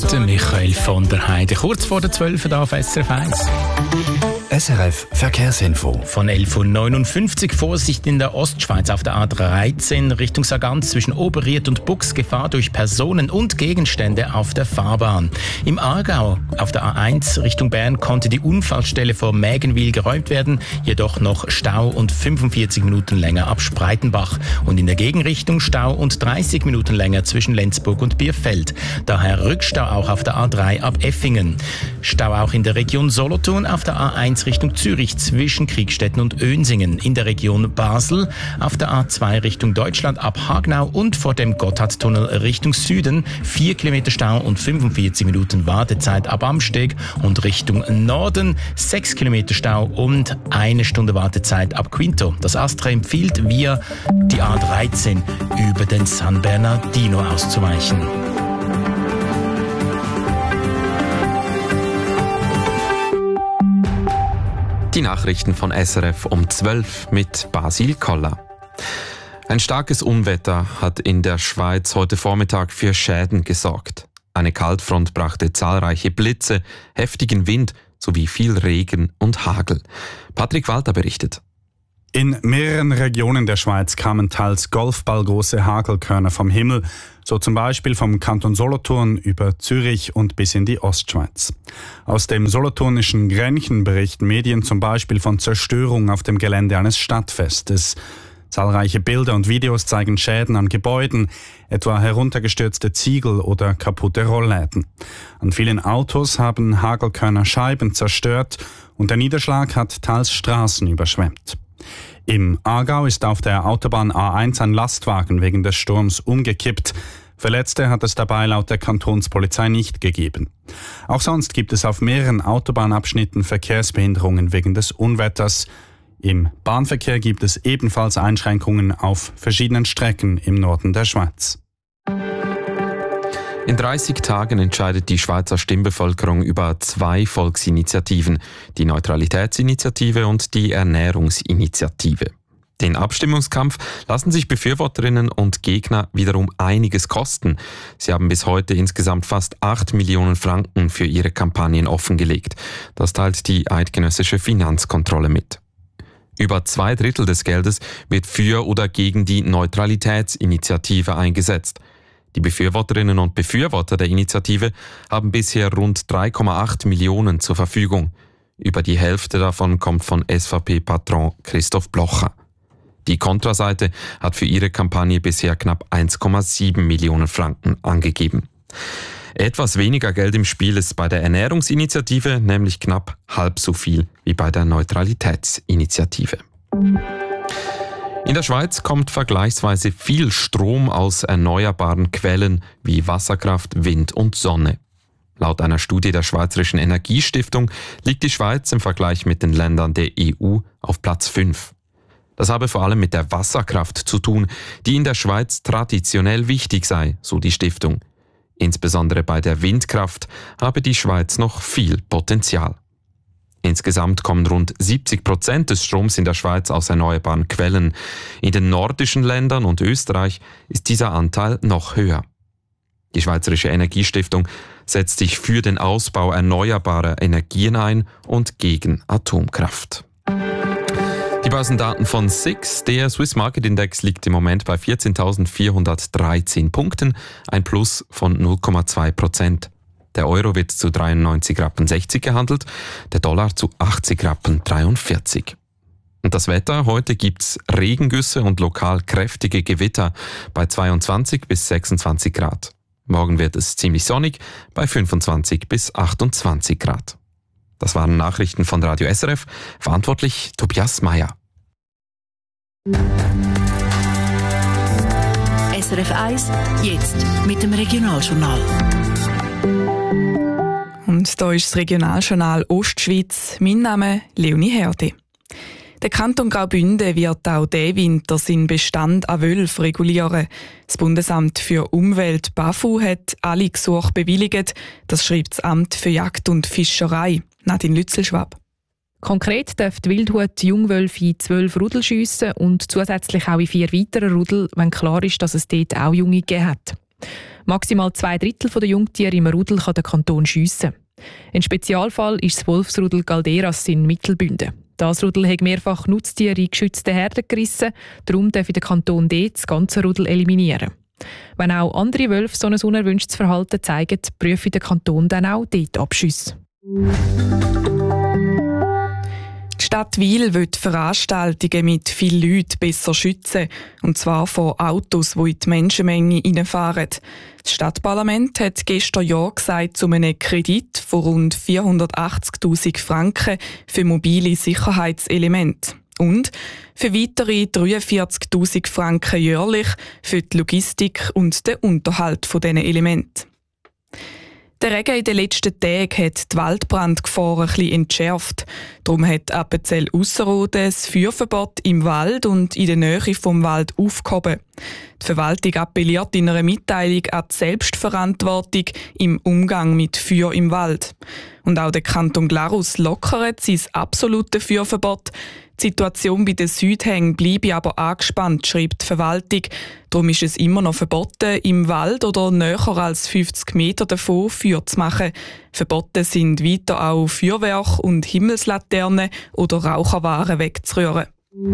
Der Michael von der Heide. Kurz vor der 12 Uhr auf SRF 1. SRF Verkehrsinfo. Von 11.59 Uhr Vorsicht in der Ostschweiz auf der A13 Richtung Sargans zwischen Oberried und Bux. Gefahr durch Personen und Gegenstände auf der Fahrbahn. Im Aargau auf der A1 Richtung Bern konnte die Unfallstelle vor Mägenwil geräumt werden, jedoch noch Stau und 45 Minuten länger ab Spreitenbach. Und in der Gegenrichtung Stau und 30 Minuten länger zwischen Lenzburg und Bierfeld. Daher Rückstau auch auf der A3 ab Effingen. Stau auch in der Region Solothurn auf der A1 Richtung Zürich zwischen Kriegstetten und Önsingen, in der Region Basel, auf der A2 Richtung Deutschland ab Hagnau und vor dem Gotthardtunnel Richtung Süden 4 Kilometer Stau und 45 Minuten Wartezeit ab Amsteg und Richtung Norden 6 Kilometer Stau und 1 Stunde Wartezeit ab Quinto. Das Astra empfiehlt, via die A13 über den San Bernardino auszuweichen. Die Nachrichten von SRF um 12 mit Basil Koller. Ein starkes Unwetter hat in der Schweiz heute Vormittag für Schäden gesorgt. Eine Kaltfront brachte zahlreiche Blitze, heftigen Wind sowie viel Regen und Hagel. Patrick Walter berichtet. In mehreren Regionen der Schweiz kamen teils golfballgroße Hagelkörner vom Himmel, so zum Beispiel vom Kanton Solothurn über Zürich und bis in die Ostschweiz. Aus dem solothurnischen Grenchen berichten Medien zum Beispiel von Zerstörung auf dem Gelände eines Stadtfestes. Zahlreiche Bilder und Videos zeigen Schäden an Gebäuden, etwa heruntergestürzte Ziegel oder kaputte Rollläden. An vielen Autos haben Hagelkörner Scheiben zerstört und der Niederschlag hat teils Straßen überschwemmt. Im Aargau ist auf der Autobahn A1 ein Lastwagen wegen des Sturms umgekippt. Verletzte hat es dabei laut der Kantonspolizei nicht gegeben. Auch sonst gibt es auf mehreren Autobahnabschnitten Verkehrsbehinderungen wegen des Unwetters. Im Bahnverkehr gibt es ebenfalls Einschränkungen auf verschiedenen Strecken im Norden der Schweiz. In 30 Tagen entscheidet die Schweizer Stimmbevölkerung über 2 Volksinitiativen, die Neutralitätsinitiative und die Ernährungsinitiative. Den Abstimmungskampf lassen sich Befürworterinnen und Gegner wiederum einiges kosten. Sie haben bis heute insgesamt fast 8 Millionen Franken für ihre Kampagnen offengelegt. Das teilt die eidgenössische Finanzkontrolle mit. Über 2/3 des Geldes wird für oder gegen die Neutralitätsinitiative eingesetzt. Die Befürworterinnen und Befürworter der Initiative haben bisher rund 3,8 Millionen zur Verfügung. Über die Hälfte davon kommt von SVP-Patron Christoph Blocher. Die Kontraseite hat für ihre Kampagne bisher knapp 1,7 Millionen Franken angegeben. Etwas weniger Geld im Spiel ist bei der Ernährungsinitiative, nämlich knapp halb so viel wie bei der Neutralitätsinitiative. In der Schweiz kommt vergleichsweise viel Strom aus erneuerbaren Quellen wie Wasserkraft, Wind und Sonne. Laut einer Studie der Schweizerischen Energiestiftung liegt die Schweiz im Vergleich mit den Ländern der EU auf Platz 5. Das habe vor allem mit der Wasserkraft zu tun, die in der Schweiz traditionell wichtig sei, so die Stiftung. Insbesondere bei der Windkraft habe die Schweiz noch viel Potenzial. Insgesamt kommen rund 70% des Stroms in der Schweiz aus erneuerbaren Quellen. In den nordischen Ländern und Österreich ist dieser Anteil noch höher. Die Schweizerische Energiestiftung setzt sich für den Ausbau erneuerbarer Energien ein und gegen Atomkraft. Die Börsendaten von SIX, der Swiss Market Index, liegt im Moment bei 14.413 Punkten, ein Plus von 0,2%. Der Euro wird zu 93,60 Rappen gehandelt, der Dollar zu 80,43 Rappen. Und das Wetter: heute gibt's Regengüsse und lokal kräftige Gewitter bei 22 bis 26 Grad. Morgen wird es ziemlich sonnig bei 25 bis 28 Grad. Das waren Nachrichten von Radio SRF, verantwortlich Tobias Meyer. SRF 1, jetzt mit dem Regionaljournal. Und da ist das Regionaljournal Ostschweiz. Mein Name Leonie Herde. Der Kanton Graubünden wird auch diesen Winter seinen Bestand an Wölfen regulieren. Das Bundesamt für Umwelt BAFU hat alle Gesuche bewilligt. Das schreibt das Amt für Jagd und Fischerei. Nadine Lützelschwab. Konkret darf die Wildhut Jungwölfe in 12 Rudel schiessen und zusätzlich auch in 4 weitere Rudel, wenn klar ist, dass es dort auch Junge gegeben hat. Maximal 2/3 der Jungtiere im Rudel kann der Kanton schiessen. Ein Spezialfall ist das Wolfsrudel Galderas in Mittelbünden. Das Rudel hat mehrfach Nutztiere in geschützte Herden gerissen, darum darf der Kanton dort das ganze Rudel eliminieren. Wenn auch andere Wölfe so ein unerwünschtes Verhalten zeigen, prüft der Kanton dann auch dort Abschüsse. Die Stadt Wil will Veranstaltungen mit vielen Leuten besser schützen, und zwar vor Autos, die in die Menschenmenge reinfahren. Das Stadtparlament hat gestern Ja gesagt zu einem Kredit von rund 480'000 Franken für mobile Sicherheitselemente und für weitere 43'000 Franken jährlich für die Logistik und den Unterhalt dieser Elemente. Der Regen in den letzten Tagen hat die Waldbrandgefahr ein bisschen entschärft. Darum hat Appenzell Ausserrhoden das Feuerverbot im Wald und in der Nähe vom Wald aufgehoben. Die Verwaltung appelliert in einer Mitteilung an die Selbstverantwortung im Umgang mit Feuer im Wald. Und auch der Kanton Glarus lockert sein absolutes Feuerverbot. Die Situation bei den Südhängen bleibe aber angespannt, schreibt die Verwaltung. Darum ist es immer noch verboten, im Wald oder näher als 50 Meter davon Feuer zu machen. Verboten sind weiter auch Feuerwerk und Himmelslaternen oder Raucherwaren wegzurühren.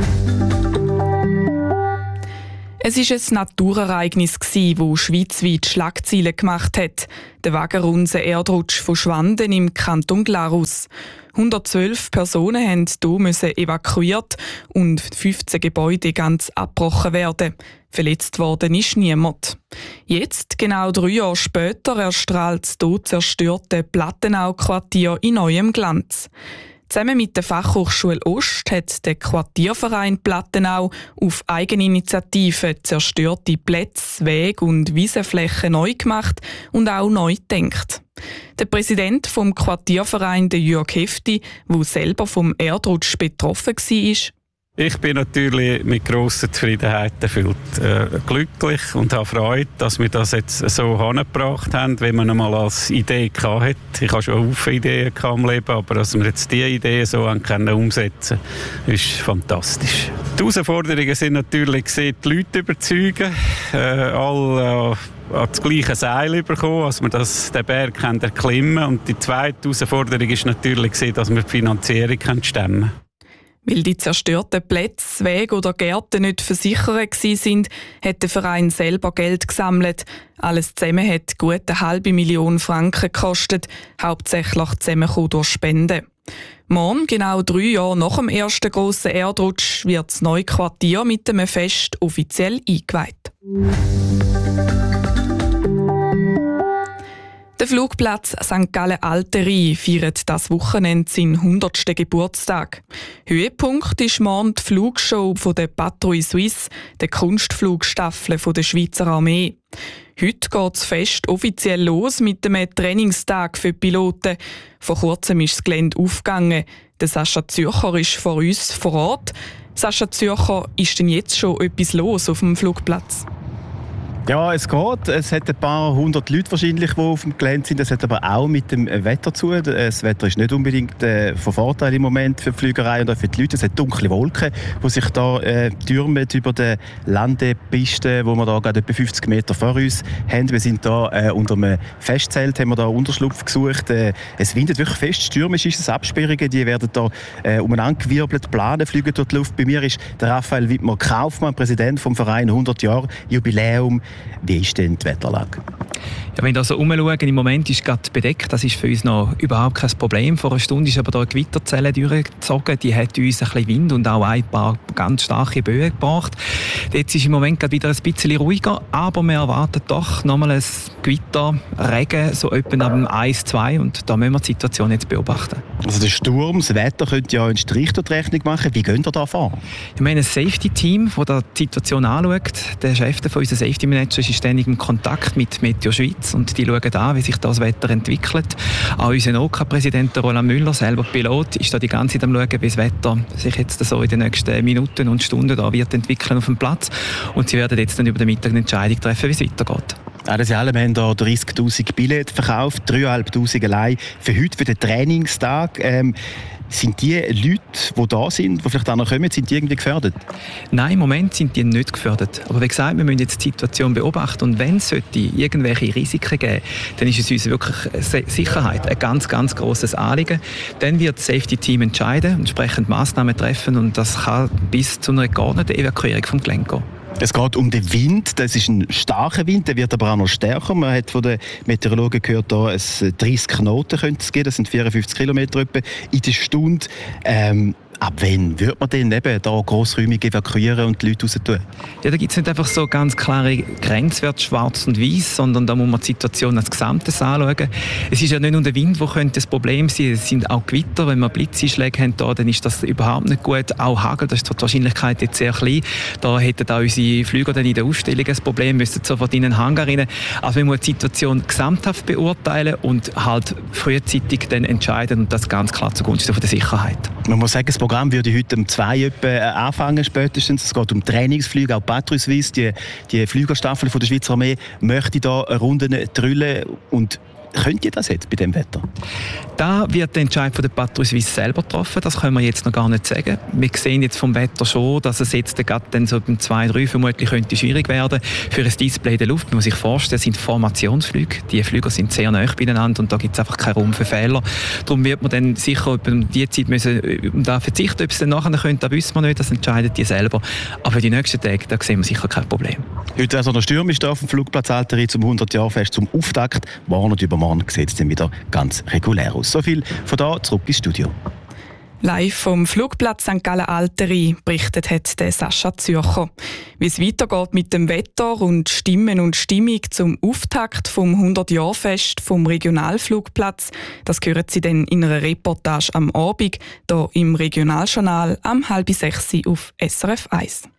Es war ein Naturereignis, das schweizweit Schlagzeilen gemacht hat. Der wagenrunde Erdrutsch von Schwanden im Kanton Glarus. 112 Personen mussten hier evakuiert und 15 Gebäude ganz abgebrochen werden. Verletzt worden ist niemand. Jetzt, genau 3 Jahre später, erstrahlt das dort zerstörte Plattenau-Quartier in neuem Glanz. Zusammen mit der Fachhochschule Ost hat der Quartierverein Plattenau auf Eigeninitiative zerstörte Plätze, Wege und Wiesenflächen neu gemacht und auch neu gedacht. Der Präsident vom Quartierverein, Jörg Hefti, der selber vom Erdrutsch betroffen war, ich bin natürlich mit grosser Zufriedenheit erfüllt, glücklich und habe Freude, dass wir das jetzt so angebracht haben, wie man einmal als Idee hatte. Ich hatte schon viele Ideen im Leben, aber dass wir jetzt diese Idee so umsetzen können, ist fantastisch. Die Herausforderungen sind natürlich, die Leute überzeugen, alle an das gleiche Seil bekommen, dass wir den Berg erklimmen können. Und die zweite Herausforderung ist natürlich, dass wir die Finanzierung stemmen können. Weil die zerstörten Plätze, Wege oder Gärten nicht versichert waren, hat der Verein selber Geld gesammelt. Alles zusammen hat gut 500'000 Franken gekostet, hauptsächlich zusammengekommen durch Spenden. Morgen, genau 3 Jahre nach dem ersten grossen Erdrutsch, wird das neue Quartier mit einem Fest offiziell eingeweiht. Der Flugplatz St. Gallen-Alteri feiert das Wochenende seinen 100. Geburtstag. Höhepunkt ist morgen die Flugshow von der Patrouille Suisse, der Kunstflugstaffel der Schweizer Armee. Heute geht das Fest offiziell los mit einem Trainingstag für Piloten. Vor kurzem ist das Gelände aufgegangen. Der Sascha Zürcher ist vor uns vor Ort. Sascha Zürcher, ist denn jetzt schon etwas los auf dem Flugplatz? Ja, es geht. Es hat ein paar 100 Leute wahrscheinlich, die auf dem Gelände sind. Das hat aber auch mit dem Wetter zu tun. Das Wetter ist nicht unbedingt von Vorteil im Moment für die Fliegerei und auch für die Leute. Es hat dunkle Wolken, die sich da türmen über die Landepiste, wo wir da gerade etwa 50 Meter vor uns haben. Wir sind da unter einem Festzelt, haben wir da Unterschlupf gesucht. Es windet wirklich fest, stürmisch ist es, Absperrungen, die werden da umeinander gewirbelt, Planen fliegen durch die Luft. Bei mir ist der Raphael Wittmer-Kaufmann, Präsident vom Verein 100 Jahre Jubiläum. Wie ist denn die Wetterlage? Ja, wenn wir so umschauen, im Moment ist es gerade bedeckt. Das ist für uns noch überhaupt kein Problem. Vor einer Stunde ist aber da eine Gewitterzelle durchgezogen. Die hat uns ein bisschen Wind und auch ein paar ganz starke Böen gebracht. Jetzt ist im Moment gerade wieder ein bisschen ruhiger, aber wir erwarten doch nochmal ein Gewitter, Regen, so etwa ab 1, 2 und da müssen wir die Situation jetzt beobachten. Also der Sturm, das Wetter könnte ja einen Strich durch die Rechnung machen. Wie gehen ihr da vor? Wir haben ein Safety-Team, das die Situation anschaut. Der Chef von unserem Safety-Manager ist ständig in Kontakt mit Meteo Schweiz und die schauen an, wie sich das Wetter entwickelt. Auch unser OK-Präsident Roland Müller, selber Pilot, ist da die ganze Zeit am schauen, wie das Wetter sich jetzt so in den nächsten Minuten und Stunden da wird entwickeln auf dem Platz. Und sie werden jetzt dann über den Mittag eine Entscheidung treffen, wie es weitergeht. Alles in allem haben hier 30'000 Billette verkauft, 3'500 allein für heute, für den Trainingstag. Sind die Leute, die da sind, die vielleicht auch noch kommen, sind die irgendwie gefährdet? Nein, im Moment sind die nicht gefährdet. Aber wie gesagt, wir müssen jetzt die Situation beobachten. Und wenn es irgendwelche Risiken geben, dann ist es uns wirklich Sicherheit ein ganz, ganz grosses Anliegen. Dann wird das Safety-Team entscheiden und entsprechend Massnahmen treffen. Und das kann bis zu einer geordneten Evakuierung vom Gelände gehen. Es geht um den Wind. Das ist ein starker Wind, der wird aber auch noch stärker. Man hat von den Meteorologen gehört, da 30 Knoten könnte es geben. Das sind 54 Kilometer in der Stunde. Ab wann wird man denn eben da grossräumig evakuieren und die Leute raus tun? Ja, da gibt es nicht einfach so ganz klare Grenzwerte, schwarz und weiß, sondern da muss man die Situation als Gesamtes anschauen. Es ist ja nicht nur der Wind, der könnte das Problem sein. Es sind auch Gewitter. Wenn wir Blitzeinschläge haben, dann ist das überhaupt nicht gut. Auch Hagel, das ist die Wahrscheinlichkeit jetzt sehr klein. Da hätten auch unsere Flüger dann in der Ausstellung ein Problem, müssen sofort in den Hangar rein. Also man muss die Situation gesamthaft beurteilen und halt frühzeitig dann entscheiden und das ganz klar zugunsten der Sicherheit. Man muss sagen, das Programm würde heute um 2 anfangen spätestens. Es geht um Trainingsflüge, auch Patrouille Suisse, die Flügerstaffel von der Schweizer Armee möchte da Runden drüllen. Und könnt ihr das jetzt bei dem Wetter? Da wird der Entscheid von der Patrouille Suisse selber getroffen. Das können wir jetzt noch gar nicht sagen. Wir sehen jetzt vom Wetter schon, dass es jetzt gerade dann so beim 2, 3 vermutlich könnte schwierig werden für ein Display in der Luft. Man muss sich vorstellen, es sind Formationsflüge. Die Flüger sind sehr nah beieinander und da gibt es einfach keinen Raum für Fehler. Darum wird man dann sicher um die Zeit müssen da verzichten. Ob es dann nachher könnte, das wissen wir nicht. Das entscheiden die selber. Aber für die nächsten Tage, da sehen wir sicher kein Problem. Heute also noch stürmisch da auf dem Flugplatz Alteri zum 100-Jahr-Fest zum Auftakt. Morgen und übermorgen sieht es dann wieder ganz regulär aus. So viel von da zurück ins Studio. Live vom Flugplatz St. Gallen Alteri berichtet hat der Sascha Zürcher. Wie es weitergeht mit dem Wetter und Stimmen und Stimmung zum Auftakt vom 100-Jahr-Fest vom Regionalflugplatz, das hören Sie dann in einer Reportage am Abend hier im Regionaljournal am 5:30 auf SRF 1.